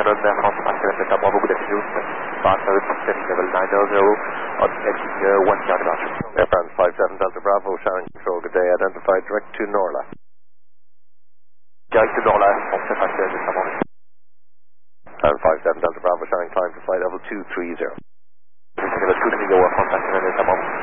Canon, France Pascal, Delta Bravo, good afternoon. Fast descending level 900 on edging 1 yard departure. Air France 57 Delta Bravo, sharing control, good day, identified direct to Norla. Direct to Norla, France Pascal, Delta Bravo. And 57 Delta Bravo, sharing climb to flight level 230. Level 230, France Pascal, Delta Bravo.